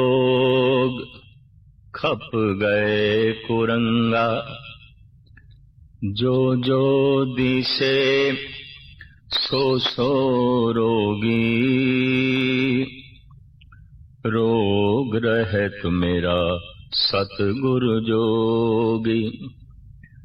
लोग खप गए कुरंगा, जो जो दिसे सो सो रोगी। रोग रहत मेरा सतगुरु जोगी।